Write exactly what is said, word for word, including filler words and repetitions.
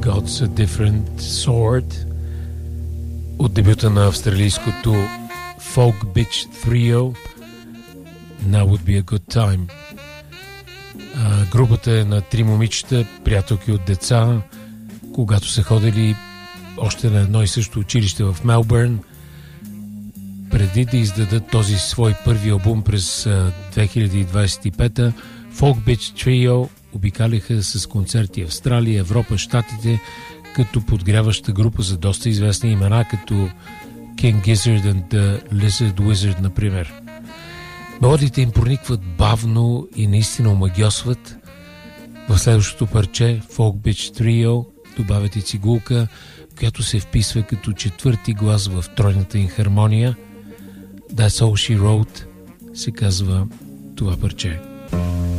God's a Different Sort от дебюта на австралийското Folk Bitch Trio Now Would Be a Good Time. А, групата е на три момичета, приятелки от деца, когато са ходили още на едно и също училище в Мелбърн. Преди да издадат този свой първи албум през две хиляди двадесет и пета, Folk Bitch Trio обикаляха с концерти Австралия, Европа, Щатите, като подгряваща група за доста известни имена, като King Gizzard and the Lizard Wizard, например. Мелодиите им проникват бавно и наистина омагьосват. В следващото парче, Folk Bitch Trio, добавят и цигулка, която се вписва като четвърти глас в тройната им хармония. That's All She Wrote се казва това парче.